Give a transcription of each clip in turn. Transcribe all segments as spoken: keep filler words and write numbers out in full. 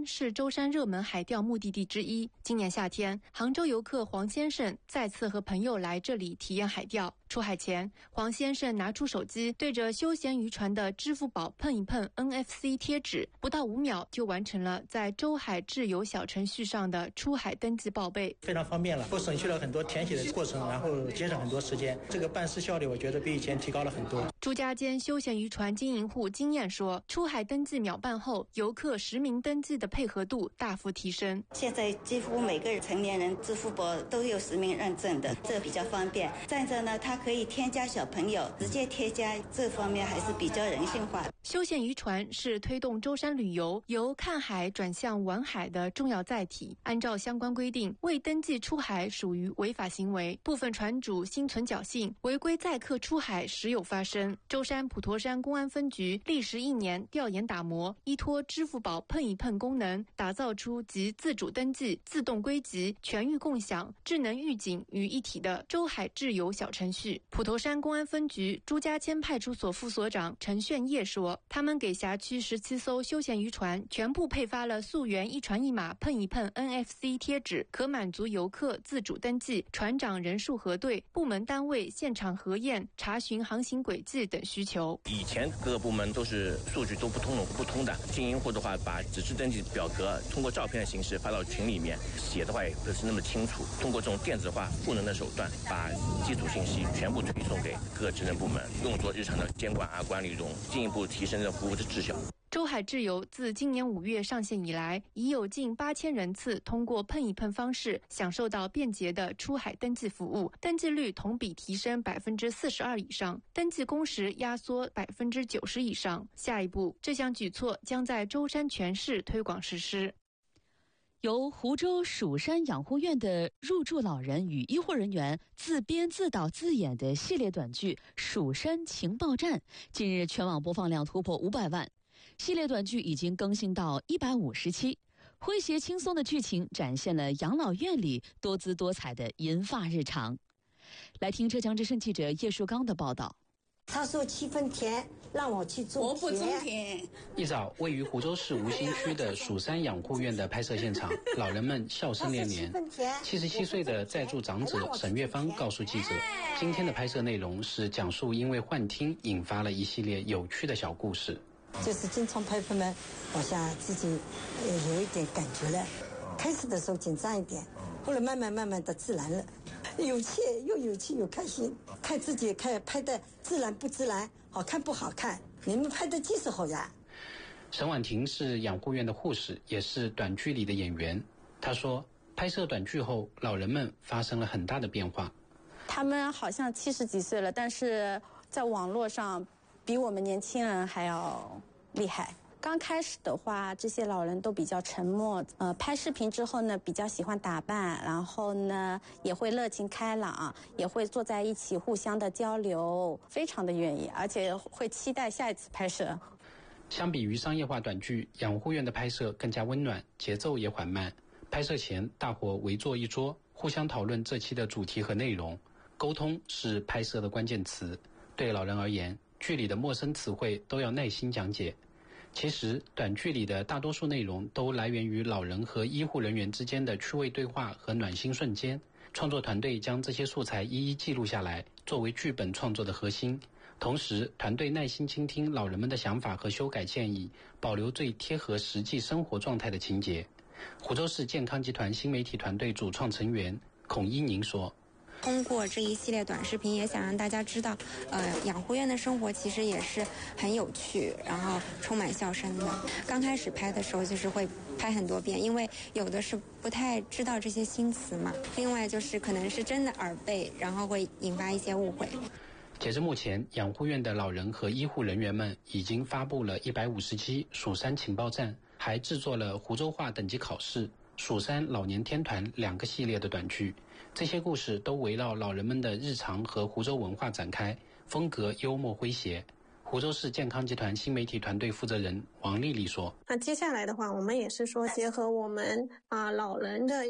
是舟山热门海钓目的地之一。今年夏天，杭州游客黄先生再次和朋友来这里体验海钓。出海前，黄先生拿出手机，对着休闲渔船的支付宝碰一碰 N F C 贴纸，不到五秒就完成了在舟海智游小程序上的出海登记报备， 非常方便了，我省去了很多填写的过程，然后节省很多时间，这个办事效率我觉得比以前提高了很多。 朱家尖休闲渔船经营户经验说，出海登记秒办后，游客实名登记的配合度大幅提升。 现在几乎每个成年人支付宝都有实名认证的，这比较方便。再者呢，它可以添加小朋友，直接添加，这方面还是比较人性化。 休闲渔船是推动舟山旅游由看海转向玩海的重要载体。按照相关规定，未登记出海属于违法行为，部分船主心存侥幸，违规载客出海时有发生。舟山普陀山公安分局历时一年调研打磨，依托支付宝碰一碰功能，打造出集自主登记、自动归集、全域共享、智能预警于一体的舟海智游小程序。普陀山公安分局朱家谦派出所副所长陈炫业说，他们给辖区十七艘休闲渔船全部配发了溯源一船一码碰一碰 N F C 贴纸，可满足游客自主登记、船长人数核对、部门单位现场核验、查询航行轨迹等需求。 以前各个部门都是数据都不通不通的，经营户的话把纸质登记表格通过照片的形式发到群里面，写的话也不是那么清楚，通过这种电子化赋能的手段，把基础信息全部推送给各职能部门，用作日常的监管啊管理中，进一步提升了服务的质效。 舟海智游自今年五月上线以来，已有近八千人次通过碰一碰方式享受到便捷的出海登记服务，登记率同比提升百分之四十二以上，登记工时压缩百分之九十以上。下一步，这项举措将在舟山全市推广实施。 由湖州蜀山养护院的入住老人与医护人员自编自导自演的系列短剧《蜀山情报站》，近日全网播放量突破五百万。系列短剧已经更新到一百五十期，诙谐轻松的剧情展现了养老院里多姿多彩的银发日常。来听浙江之声记者叶树刚的报道。 他说七分田让我去种田， 我不种田。 一早，位于湖州市吴兴区的蜀山养护院的拍摄现场，老人们笑声连连。七十七岁的在驻长者沈月芳告诉记者，今天的拍摄内容是讲述因为幻听引发了一系列有趣的小故事。 就是经常拍拍们，好像自己呃有一点感觉了。开始的时候紧张一点，后来慢慢慢慢的自然了。有趣又有趣又开心，看自己看拍的自然不自然，好看不好看，你们拍的技术好呀。 沈婉婷是养护院的护士，也是短剧里的演员。她说，拍摄短剧后，老人们发生了很大的变化。 他们好像七十几岁了，但是在网络上比我们年轻人还要厉害。刚开始的话，这些老人都比较沉默，呃，拍视频之后呢，比较喜欢打扮，然后呢，也会热情开朗，也会坐在一起互相的交流，非常的愿意，而且会期待下一次拍摄。 相比于商业化短剧，养护院的拍摄更加温暖，节奏也缓慢。拍摄前，大伙围坐一桌，互相讨论这期的主题和内容。沟通是拍摄的关键词。对老人而言，剧里的陌生词汇都要耐心讲解。其实，短剧里的大多数内容都来源于老人和医护人员之间的趣味对话和暖心瞬间。创作团队将这些素材一一记录下来，作为剧本创作的核心。同时，团队耐心倾听老人们的想法和修改建议，保留最贴合实际生活状态的情节。湖州市健康集团新媒体团队主创成员孔一宁说， 通过这一系列短视频，也想让大家知道，呃，养护院的生活其实也是很有趣，然后充满笑声的。刚开始拍的时候，就是会拍很多遍，因为有的是不太知道这些新词嘛。另外就是可能是真的耳背，然后会引发一些误会。 截至目前，养护院的老人和医护人员们已经发布了一百五十期蜀山情报站，还制作了湖州话等级考试、蜀山老年天团两个系列的短剧。这些故事都围绕老人们的日常和湖州文化展开，风格幽默诙谐。湖州市健康集团新媒体团队负责人王丽丽说， 那接下来的话，我们也是说结合我们啊老人的。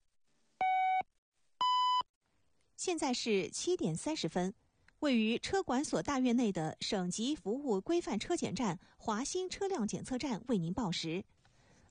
现在是七点三十分，位于车管所大院内的省级服务规范车检站华新车辆检测站为您报时。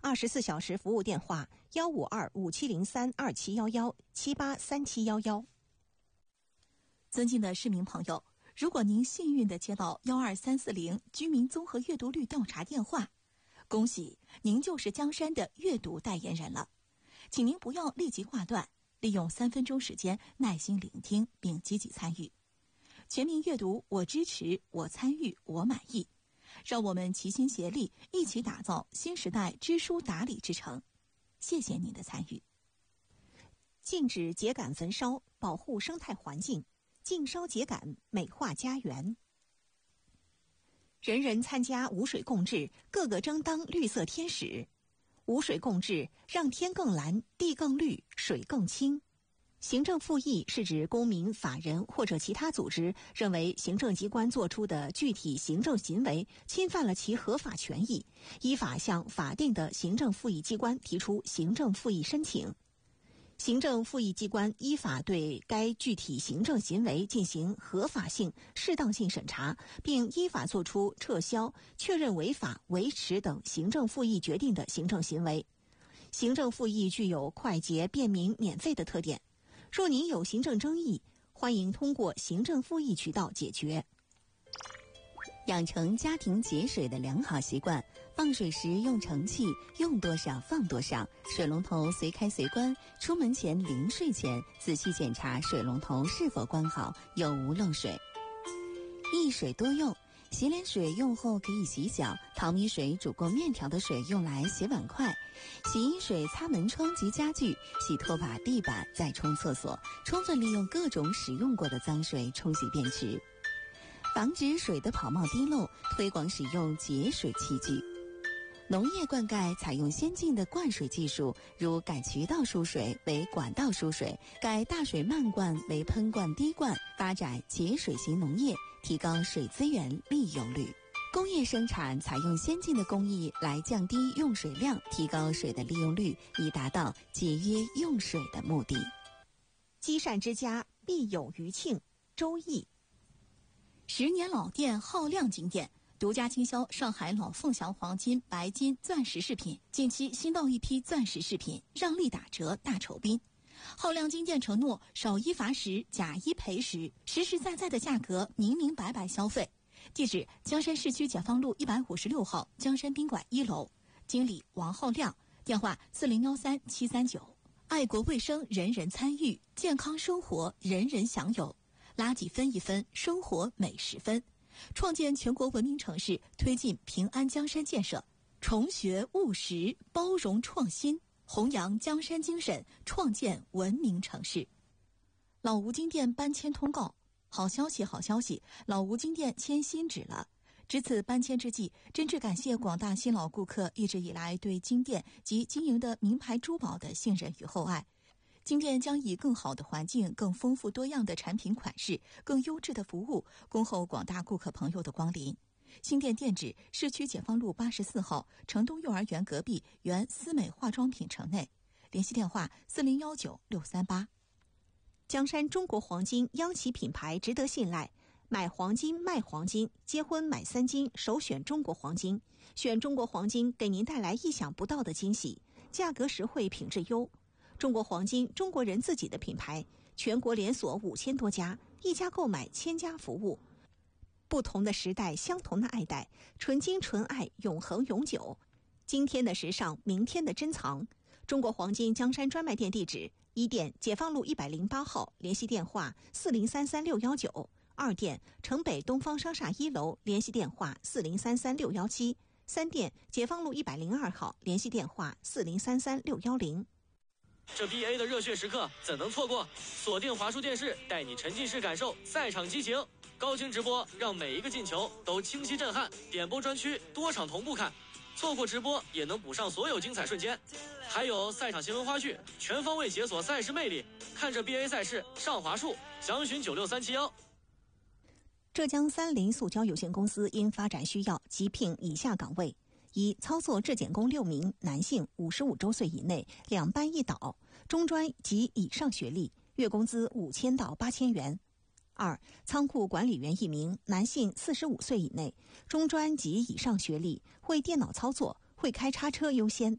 二十四小时服务电话：幺五二五七零三二七幺幺七八三七幺幺。 尊敬的市民朋友，如果您幸运地接到幺二三四零居民综合阅读率调查电话，恭喜您就是江山的阅读代言人了。请您不要立即挂断，利用三分钟时间耐心聆听并积极参与。全民阅读，我支持，我参与，我满意。让我们齐心协力，一起打造新时代知书达理之城。谢谢您的参与。 禁止秸秆焚烧，保护生态环境，禁烧秸秆，美化家园。人人参加无水共治，个个争当绿色天使。无水共治，让天更蓝，地更绿，水更清。行政复议是指公民、法人或者其他组织认为行政机关作出的具体行政行为侵犯了其合法权益，依法向法定的行政复议机关提出行政复议申请。行政复议机关依法对该具体行政行为进行合法性、适当性审查，并依法作出撤销、确认违法、维持等行政复议决定的行政行为。行政复议具有快捷、便民、免费的特点。若您有行政争议，欢迎通过行政复议渠道解决。 养成家庭节水的良好习惯，放水时用盛器，用多少放多少，水龙头随开随关，出门前临睡前仔细检查水龙头是否关好，有无漏水。一水多用，洗脸水用后可以洗脚，淘米水煮过面条的水用来洗碗筷，洗衣水擦门窗及家具，洗拖把、地板，再冲厕所，充分利用各种使用过的脏水冲洗便池。防止水的跑冒滴漏，推广使用节水器具。农业灌溉采用先进的灌水技术，如改渠道输水为管道输水，改大水漫灌为喷灌滴灌，发展节水型农业，提高水资源利用率。工业生产采用先进的工艺来降低用水量，提高水的利用率，以达到节约用水的目的。 积善之家必有余庆。周易。 十年老店，浩亮金店独家经销上海老凤祥黄金、白金、钻石饰品，近期新到一批钻石饰品，让利打折大酬宾。浩亮金店承诺少一罚十，假一赔十，实实在在的价格，明明白白消费。地址：江山市区解放路一百五十六号江山宾馆一楼，经理王浩亮，电话四零幺三七三九。爱国卫生，人人参与；健康生活，人人享有。垃圾分一分，生活每十分。创建全国文明城市，推进平安江山建设，重学务实，包容创新，弘扬江山精神，创建文明城市。老吴金店搬迁通告，好消息，好消息！老吴金店迁新址了。值此搬迁之际，真挚感谢广大新老顾客一直以来对金店及经营的名牌珠宝的信任与厚爱。金店将以更好的环境、更丰富多样的产品款式、更优质的服务，恭候广大顾客朋友的光临。新店店址：市区解放路八十四号城东幼儿园隔壁原思美化妆品城内。联系电话：四零幺九六三八。 江山中国黄金，央企品牌，值得信赖。买黄金卖黄金，结婚买三金，首选中国黄金。选中国黄金，给您带来意想不到的惊喜，价格实惠，品质优。中国黄金，中国人自己的品牌，全国连锁五千多家，一家购买千家服务。不同的时代，相同的爱戴，纯金纯爱，永恒永久。今天的时尚，明天的珍藏。中国黄金江山专卖店地址：一店解放路一百零八号，联系电话四零三三六幺九；二店城北东方商厦一楼，联系电话四零三三六幺七；三店解放路一百零二号，联系电话四零三三六幺零。 这 B A 的热血时刻怎能错过？锁定华数电视，带你沉浸式感受赛场激情，高清直播让每一个进球都清晰震撼。点播专区多场同步看，错过直播也能补上所有精彩瞬间。还有赛场新闻花絮，全方位解锁赛事魅力。看着 B A 赛事上华数，详询九六三七幺。 浙江三菱塑胶有限公司因发展需要，急聘以下岗位：一、操作质检工六名，男性，五十五周岁以内，两班一导，中专及以上学历，月工资五千到八千元。二、仓库管理员一名，男性，四十五岁以内，中专及以上学历，会电脑操作，会开叉车优先。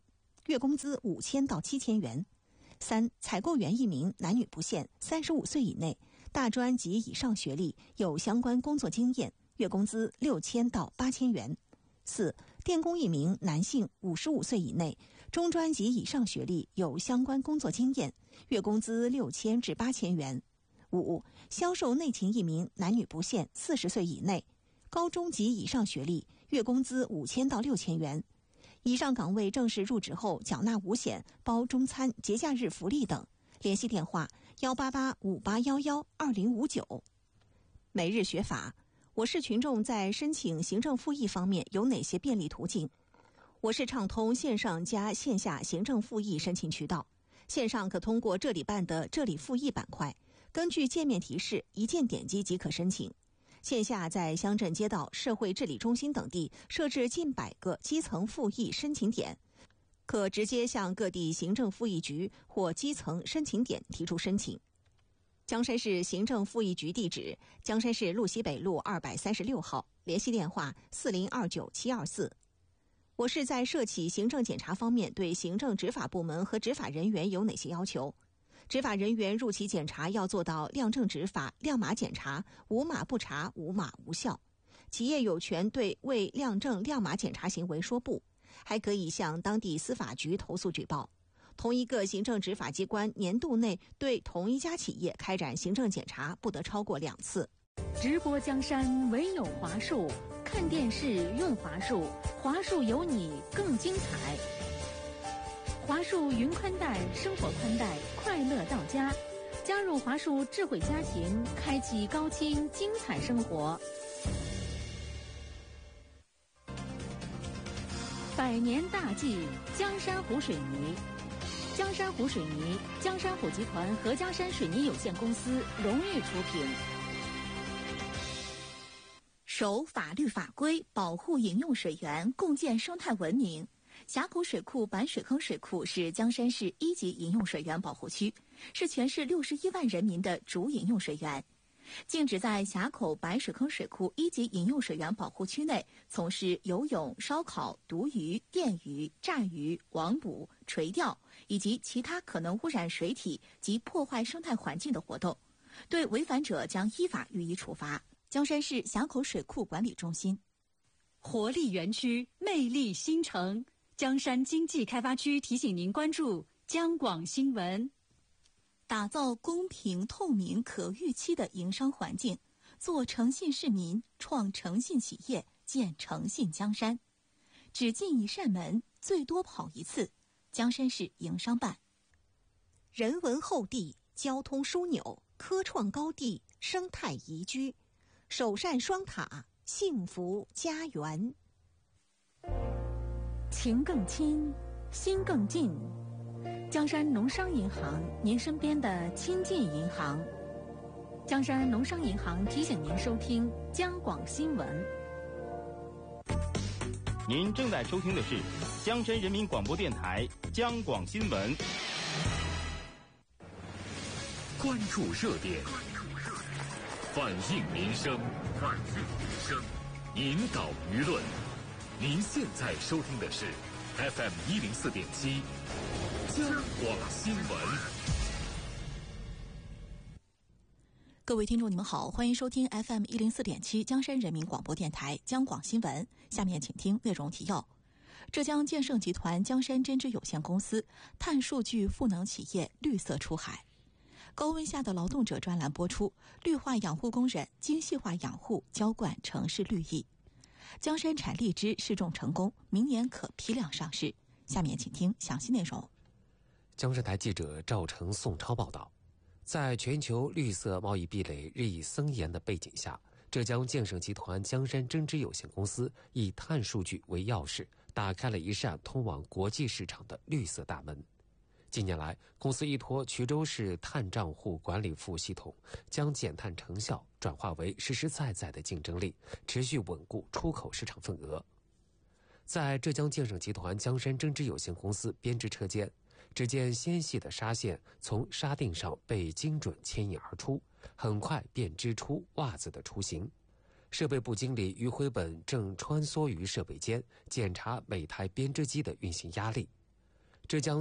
月工资五千到七千元。三、采购员一名，男女不限，三十五岁以内，大专及以上学历，有相关工作经验，月工资六千到八千元。四、电工一名，男性，五十五岁以内，中专及以上学历，有相关工作经验，月工资六千至八千元。五、销售内勤一名，男女不限，四十岁以内，高中及以上学历，月工资五千到六千元。以上岗位正式入职后缴纳五险、包中餐、节假日福利等。联系电话：幺八八五八幺幺二零五九。每日学法。我市群众在申请行政复议方面有哪些便利途径？我市畅通线上加线下行政复议申请渠道。线上可通过这里办的这里复议板块，根据界面提示一键点击即可申请。线下在乡镇街道、社会治理中心等地设置近百个基层复议申请点，可直接向各地行政复议局或基层申请点提出申请。江山市行政复议局地址：江山市路西北路二百三十六号，联系电话：四零二九七二四。我市在涉企行政检查方面对行政执法部门和执法人员有哪些要求？执法人员入企检查要做到亮正执法、亮码检查，无码不查，无码无效。企业有权对未亮正亮码检查行为说不，还可以向当地司法局投诉举报。同一个行政执法机关年度内对同一家企业开展行政检查不得超过两次。 直播江山唯有华数，看电视用华数，华数有你更精彩。华数云宽带，生活宽带，快乐到家。加入华数智慧家庭，开启高清精彩生活。百年大计，江山湖水泥。江山湖水泥，江山湖集团和江山水泥有限公司荣誉出品。 守法律法规，保护饮用水源，共建生态文明。峡谷水库板水坑水库是江山市一级饮用水源保护区，是全市六十一万人民的主饮用水源。禁止在峡口白水坑水库一级饮用水源保护区内从事游泳、烧烤、毒鱼、电鱼、炸鱼、网捕、垂钓以及其他可能污染水体及破坏生态环境的活动，对违反者将依法予以处罚。江山市峡口水库管理中心。 活力园区，魅力新城。江山经济开发区提醒您关注江广新闻。 打造公平、透明、可预期的营商环境，做诚信市民，创诚信企业，建诚信江山。只进一扇门，最多跑一次。江山市营商办。 人文厚地，交通枢纽，科创高地，生态宜居，首善双塔，幸福家园。 情更亲，心更近。江山农商银行，您身边的亲近银行。江山农商银行提醒您收听江广新闻。 您正在收听的是江山人民广播电台江广新闻。 关注热点，反映民生，反映民生，引导舆论。您现在收听的是 F M 一零四点七。江广新闻。 各位听众，你们好，欢迎收听 F M 一零四点七江山人民广播电台江广新闻。下面请听内容提要：浙江建盛集团江山针织有限公司碳数据赋能企业绿色出海。高温下的劳动者专栏播出，绿化养护工人精细化养护，浇灌城市绿意。江山产荔枝试种成功，明年可批量上市。下面请听详细内容。 江山台记者赵成、宋超报道，在全球绿色贸易壁垒日益森严的背景下，浙江建盛集团江山针织有限公司以碳数据为钥匙，打开了一扇通往国际市场的绿色大门。近年来，公司依托衢州市碳账户管理服务系统，将减碳成效转化为实实在在的竞争力，持续稳固出口市场份额。在浙江建盛集团江山针织有限公司编织车间，只见纤细的纱线从纱锭上被精准牵引而出，很快便织出袜子的雏形。设备部经理于辉本正穿梭于设备间，检查每台编织机的运行压力。 浙江